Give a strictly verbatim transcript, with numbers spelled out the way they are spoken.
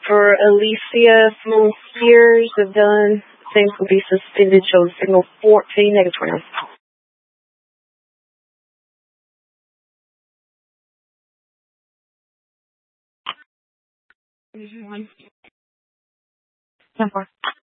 For Alicia Simone Spears, have done. Things will be suspended. Show signal fourteen, negative twenty. Mm-hmm.